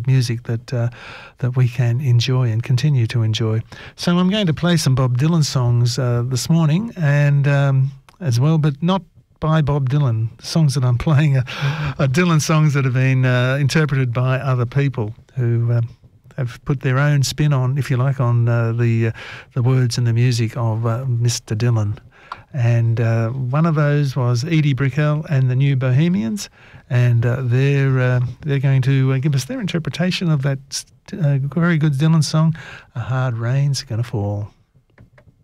of music that that we can enjoy and continue to enjoy. So I'm going to play some Bob Dylan songs this morning, and as well, but not by Bob Dylan. The songs that I'm playing are Dylan songs that have been interpreted by other people who have put their own spin on, if you like, on the words and the music of Mr. Dylan. And one of those was Edie Brickell and the New Bohemians, and they're going to give us their interpretation of that very good Dylan song, A Hard Rain's Gonna Fall.